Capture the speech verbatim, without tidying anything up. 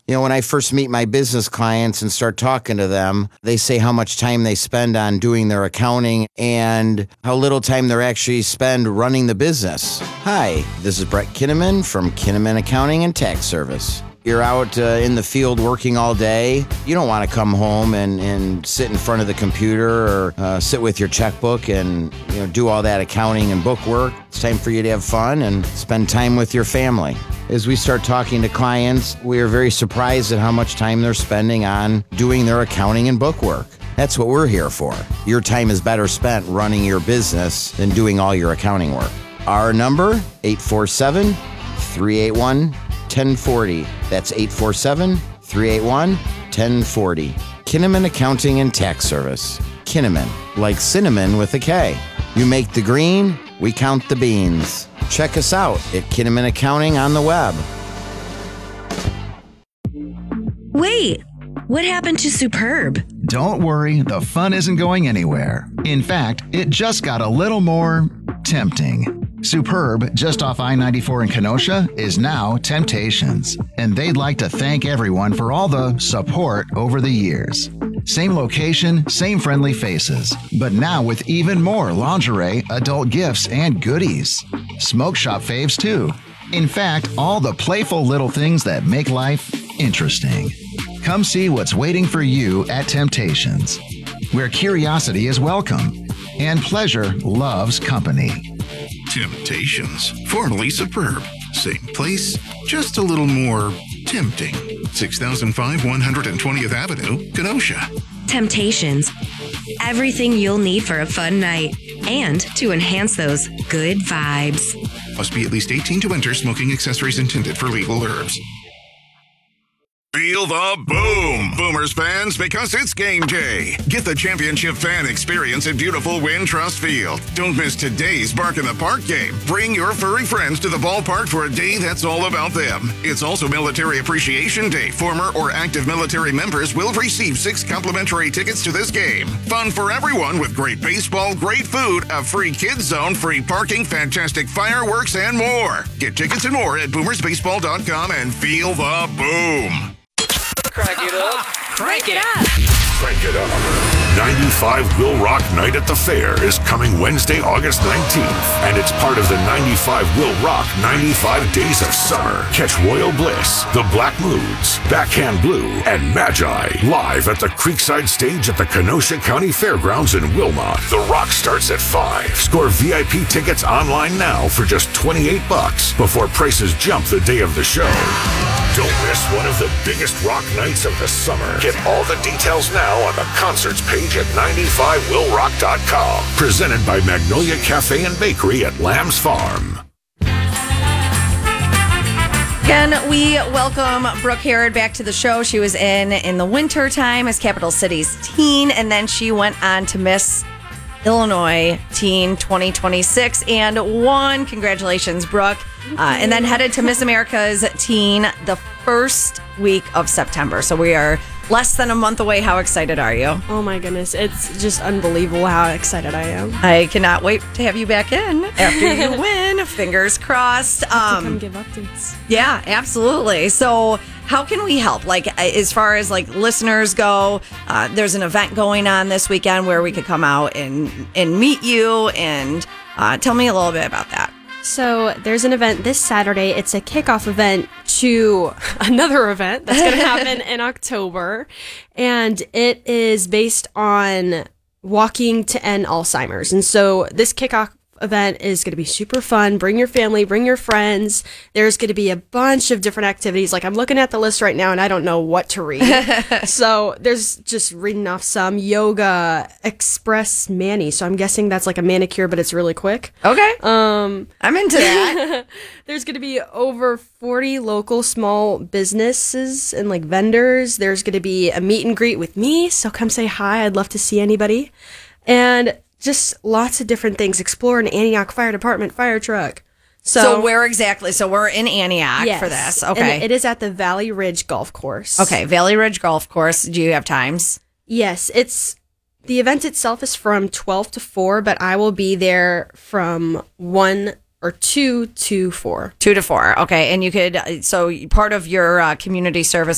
You know, when I first meet my business clients and start talking to them, they say how much time they spend on doing their accounting and how little time they actually spend running the business. Hi, this is Brett Kinnaman from Kinnaman Accounting and Tax Service. You're out uh, in the field working all day. You don't want to come home and, and sit in front of the computer or uh, sit with your checkbook and you know do all that accounting and book work. It's time for you to have fun and spend time with your family. As we start talking to clients, we are very surprised at how much time they're spending on doing their accounting and book work. That's what we're here for. Your time is better spent running your business than doing all your accounting work. Our number, eight four seven, three eight one, one oh four oh. That's eight four seven, three eight one, one oh four oh. Kinnaman Accounting and Tax Service. Kinnaman, like cinnamon with a K. You make the green, we count the beans. Check us out at Kinnaman Accounting on the web. Wait, what happened to Superb? Don't worry, the fun isn't going anywhere. In fact, it just got a little more tempting. Superb, just off I ninety-four in Kenosha, is now Temptations, and they'd like to thank everyone for all the support over the years. Same location, same friendly faces, but now with even more lingerie, adult gifts, and goodies. Smoke shop faves too. In fact, all the playful little things that make life interesting. Come see what's waiting for you at Temptations, where curiosity is welcome and pleasure loves company. Temptations, formerly Superb. Same place, just a little more tempting. six thousand five, one hundred twentieth Avenue, Kenosha. Temptations. Everything you'll need for a fun night and to enhance those good vibes. Must be at least eighteen to enter. Smoking accessories intended for legal herbs. Feel the boom, Boomers fans, because it's game day. Get the championship fan experience at beautiful Wintrust Field. Don't miss today's Bark in the Park game. Bring your furry friends to the ballpark for a day that's all about them. It's also Military Appreciation Day. Former or active military members will receive six complimentary tickets to this game. Fun for everyone with great baseball, great food, a free kids zone, free parking, fantastic fireworks, and more. Get tickets and more at boomersbaseball dot com and feel the boom. Crank it up. Crank it up. Crank it up. ninety-five Will Rock Night at the Fair is coming Wednesday, August nineteenth, and it's part of the ninety-five Will Rock ninety-five Days of Summer. Catch Royal Bliss, The Black Moods, Backhand Blue, and Magi live at the Creekside Stage at the Kenosha County Fairgrounds in Wilmot. The Rock starts at five. Score V I P tickets online now for just twenty-eight bucks before prices jump the day of the show. Don't miss one of the biggest rock nights of the summer. Get all the details now on the concerts page at ninety-five will rock dot com. Presented by Magnolia Cafe and Bakery at Lamb's Farm. Again, we welcome Brooke Harrod back to the show. She was in in the winter time as Capital City's teen, and then she went on to Miss Illinois Teen twenty twenty-six and won. Congratulations, Brooke. Uh, and then headed to Miss America's Teen the first week of September. So we are less than a month away. How excited are you? Oh my goodness. It's just unbelievable how excited I am. I cannot wait to have you back in after you win. Fingers crossed. Um, to come give updates. Yeah, absolutely. So how can we help? Like, as far as like listeners go, uh, there's an event going on this weekend where we could come out and, and meet you, and uh, tell me a little bit about that. So there's an event this Saturday. It's a kickoff event to another event that's going to happen in October. And it is based on walking to end Alzheimer's. And so this kickoff event is going to be super fun. Bring your family, bring your friends. There's going to be a bunch of different activities. Like, I'm looking at the list right now and I don't know what to read. So there's just reading off some yoga, express mani. So I'm guessing that's like a manicure, but it's really quick. Okay. Um, I'm into that. There's going to be over forty local small businesses and like vendors. There's going to be a meet and greet with me. So come say hi. I'd love to see anybody. And just lots of different things. Explore an Antioch Fire Department fire truck. So, so where exactly? So we're in Antioch yes, for this. Okay. And it is at the Valley Ridge Golf Course. Okay, Valley Ridge Golf Course. Do you have times? Yes, it's the event itself is from twelve to four, but I will be there from one or two to four. Two to four. Okay. And you could, so part of your uh, community service